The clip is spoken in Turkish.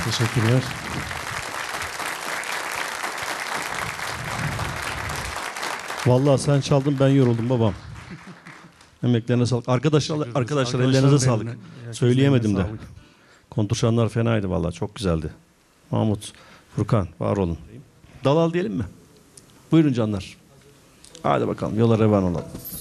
Teşekkürler. Vallahi sen çaldın, ben yoruldum babam. Emeklerine sağlık. Arkadaşlar ellerinize sağlık. Söyleyemedim de. Kontrşanlar fenaydı vallahi, çok güzeldi. Mahmut, Furkan, var olun. Dalal diyelim mi? Buyurun canlar. Hadi bakalım, yola revan olalım.